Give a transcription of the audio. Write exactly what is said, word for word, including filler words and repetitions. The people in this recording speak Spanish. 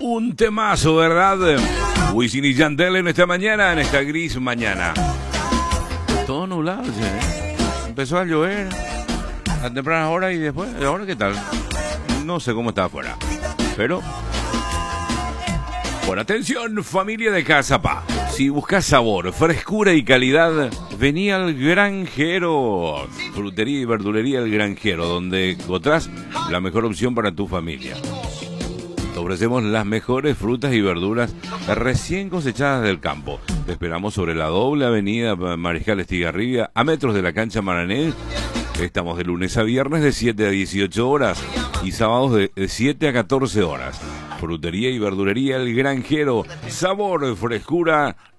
Un temazo, ¿verdad? Wisin y Yandel en esta mañana, en esta gris mañana. Todo nublado, ¿eh? Empezó a llover a temprana hora y después, ¿ahora qué tal? No sé cómo está afuera, pero... Por atención, familia de Casa Pa. Si buscas sabor, frescura y calidad, vení al Granjero. Frutería y verdulería El Granjero, donde encontrás la mejor opción para tu familia. Te ofrecemos las mejores frutas y verduras recién cosechadas del campo. Te esperamos sobre la doble avenida Mariscal Estigarribia, a metros de la cancha Maranés. Estamos de lunes a viernes de siete a dieciocho horas y sábados de siete a catorce horas. Frutería y verdulería El Granjero. Sabor, frescura